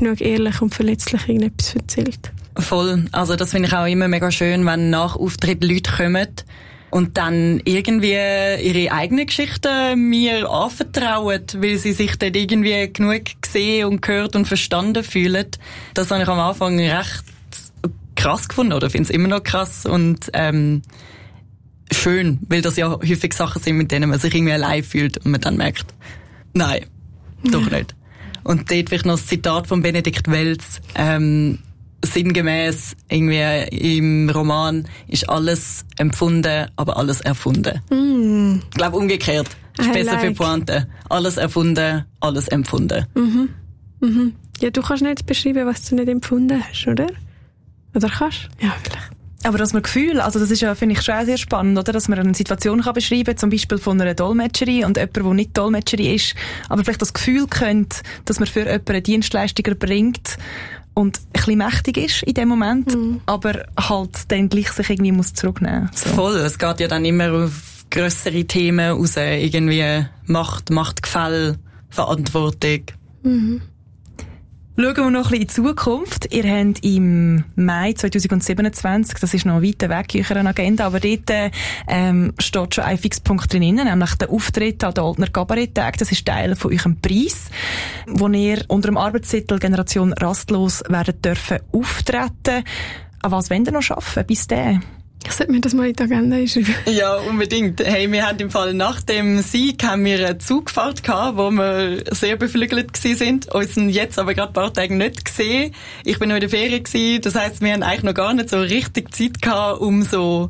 genug ehrlich und verletzlich irgendetwas erzählt. Voll. Also das finde ich auch immer mega schön, wenn nach Auftritt Leute kommen und dann irgendwie ihre eigenen Geschichten mir anvertrauen, weil sie sich dort irgendwie genug gesehen und gehört und verstanden fühlen. Das habe ich am Anfang recht krass gefunden, oder finde es immer noch krass und schön, weil das ja häufig Sachen sind, mit denen man sich irgendwie allein fühlt und man dann merkt, nein, doch nicht. Und dort vielleicht noch das Zitat von Benedikt Welz, sinngemäß irgendwie im Roman ist alles empfunden, aber alles erfunden. Ich glaube umgekehrt. Ist besser für Pointe. Alles erfunden, alles empfunden. Ja, du kannst nicht beschreiben, was du nicht empfunden hast, oder? Oder kannst? Ja, vielleicht. Aber dass man Gefühl, also das ist ja, finde ich, schon sehr spannend, oder? Dass man eine Situation kann beschreiben, zum Beispiel von einer Dolmetscherin und jemand, der nicht Dolmetscherin ist, aber vielleicht das Gefühl könnte, dass man für jemanden eine Dienstleistung erbringt und ein bisschen mächtig ist in dem Moment, aber halt dann gleich sich irgendwie muss zurücknehmen. So. Voll, es geht ja dann immer auf grössere Themen raus, irgendwie Macht, Machtgefälle, Verantwortung. Schauen wir noch ein bisschen in die Zukunft. Ihr habt im Mai 2027, das ist noch weiter weg in eurer Agenda, aber dort steht schon ein Fixpunkt drin, nämlich der Auftritt an den Oldner Kabaretttag. Das ist Teil von eurem Preis, wo ihr unter dem Arbeitstitel Generation Rastlos werden dürfen auftreten. An was wollt ihr noch arbeiten bis dahin? Ich sollte mir das mal in die Agenda schreiben. Ja, unbedingt. Hey, wir haben im Fall nach dem Sieg haben wir eine Zugfahrt gehabt, wo wir sehr beflügelt gewesen sind. Uns jetzt aber gerade ein paar Tage nicht gesehen. Ich bin noch in der Ferien gewesen. Das heisst, wir haben eigentlich noch gar nicht so richtig Zeit gehabt, um so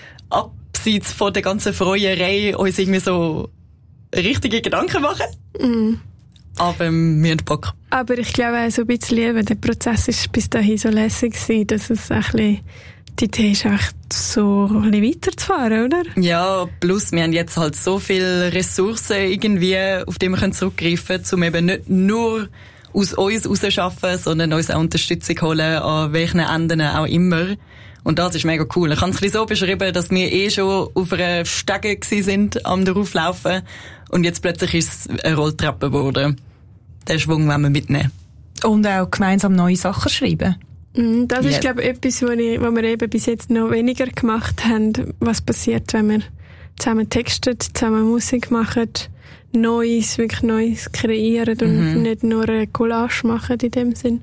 abseits von der ganzen Freuerei uns irgendwie so richtige Gedanken machen. Aber wir haben Bock. Aber ich glaube, so ein bisschen eben, der Prozess ist bis dahin so lässig gewesen, dass es ein bisschen die Idee ist echt so ein bisschen weiterzufahren, oder? Ja, plus wir haben jetzt halt so viele Ressourcen irgendwie, auf die wir zurückgreifen können, um eben nicht nur aus uns rauszuschaffen, sondern uns auch Unterstützung holen, an welchen Enden auch immer. Und das ist mega cool. Ich kann es ein bisschen so beschreiben, dass wir schon auf einer Stege sind am Darauflaufen und jetzt plötzlich ist es eine Rolltreppe geworden. Den Schwung wollen wir mitnehmen. Und auch gemeinsam neue Sachen schreiben. Das ist, glaube ich, etwas, was wir eben bis jetzt noch weniger gemacht haben. Was passiert, wenn wir zusammen texten, zusammen Musik machen, wirklich Neues kreieren und nicht nur eine Collage machen in dem Sinn.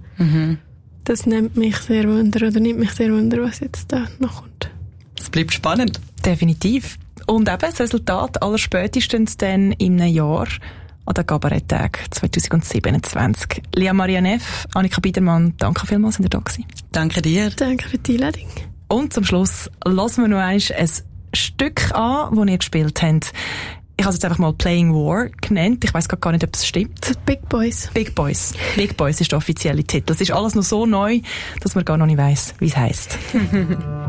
Das nimmt mich sehr wunder, was jetzt da noch kommt. Es bleibt spannend. Definitiv. Und eben das Resultat allerspätestens dann in einem Jahr an den Kabaretttag 2027. Lia Maria Neff, Annika Biedermann, danke vielmals, sind ihr da gewesen. Danke dir. Danke für die Einladung. Und zum Schluss hören wir noch einmal ein Stück an, das ihr gespielt habt. Ich habe es jetzt einfach mal Playing War genannt. Ich weiss gar nicht, ob es stimmt. Big Boys. Big Boys. Big Boys ist der offizielle Titel. Es ist alles noch so neu, dass man gar noch nicht weiss, wie es heisst.